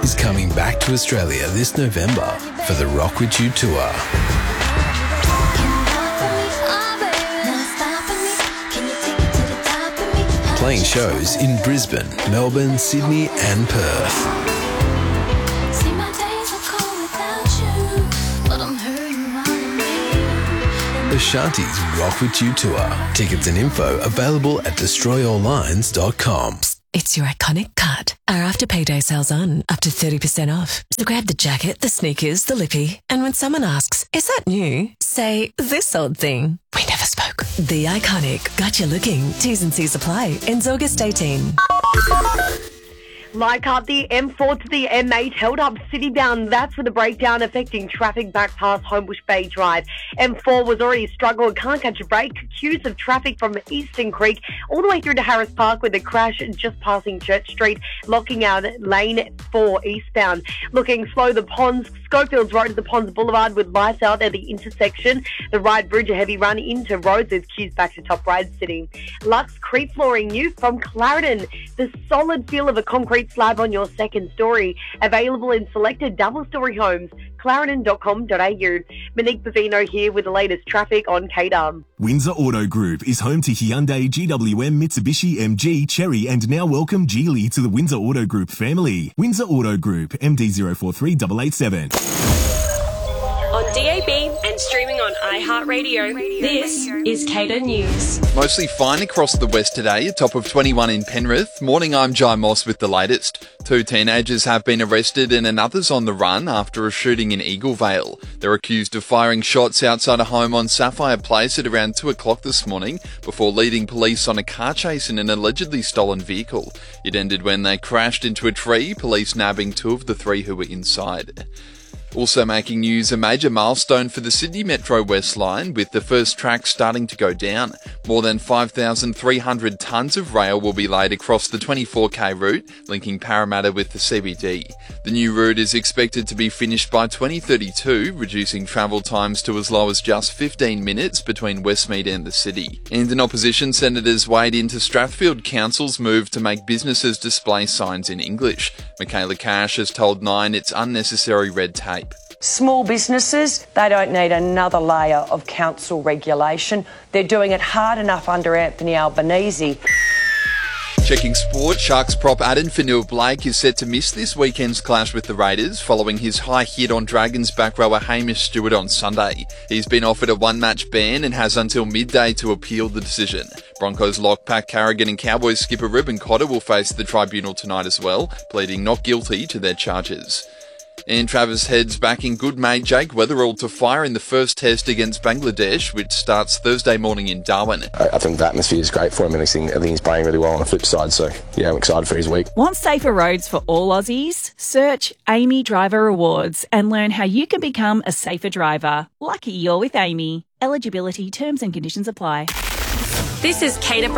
is coming back to Australia this November for the Rock With You tour. Playing shows in Brisbane, Melbourne, Sydney and Perth. Ashanti's Rock With You tour. Tickets and info available at destroyallines.com. It's your iconic cut. Our After Payday sale's on, up to 30% off. So grab the jacket, the sneakers, the lippy, and when someone asks, is that new? Say, this old thing. We never spoke. The Iconic. Got you looking. T's and C's apply. Ends August 18. Like up the M4 to the M8 held up city-bound. That's with a breakdown affecting traffic back past Homebush Bay Drive. M4 was already struggling, can't catch a break. Queues of traffic from Eastern Creek all the way through to Harris Park with a crash just passing Church Street, locking out lane 4 eastbound. Looking slow, the Ponds, Schofields Road to the Ponds Boulevard with lights out at the intersection. The Ryde Bridge, a heavy run into roads with queues back to Top Ryde City. Lux Creek Flooring new from Clarendon. The solid feel of a concrete slab on your second story. Available in selected double-story homes. Clarendon.com.au. Monique Bavino here with the latest traffic on KDUM. Windsor Auto Group is home to Hyundai, GWM, Mitsubishi, MG, Chery and now welcome Geely to the Windsor Auto Group family. Windsor Auto Group, MD043887. On DAB and streaming on iHeartRadio, this is Cater News. Mostly fine across the west today, a top of 21 in Penrith. Morning, I'm Jai Moss with the latest. 2 teenagers have been arrested and another's on the run after a shooting in Eaglevale. They're accused of firing shots outside a home on Sapphire Place at around 2 o'clock this morning before leading police on a car chase in an allegedly stolen vehicle. It ended when they crashed into a tree, police nabbing 2 of the 3 who were inside. Also making news, a major milestone for the Sydney Metro West Line, with the first track starting to go down. More than 5,300 tonnes of rail will be laid across the 24k route, linking Parramatta with the CBD. The new route is expected to be finished by 2032, reducing travel times to as low as just 15 minutes between Westmead and the city. And an opposition senators weighed into Strathfield Council's move to make businesses display signs in English. Michaela Cash has told Nine it's unnecessary red tape. Small businesses, they don't need another layer of council regulation. They're doing it hard enough under Anthony Albanese. Checking sport, Sharks prop Adam Fanua-Blake is set to miss this weekend's clash with the Raiders following his high hit on Dragons back rower Hamish Stewart on Sunday. He's been offered a one-match ban and has until midday to appeal the decision. Broncos lock Pat Carrigan and Cowboys skipper Reuben Cotter will face the tribunal tonight as well, pleading not guilty to their charges. And Travis Head's backing good mate Jake Weatherall to fire in the first test against Bangladesh, which starts Thursday morning in Darwin. I think the atmosphere is great for him and I think he's playing really well on the flip side, so yeah, I'm excited for his week. Want safer roads for all Aussies? Search Amy Driver Rewards and learn how you can become a safer driver. Lucky you're with Amy. Eligibility, terms and conditions apply. This is Cater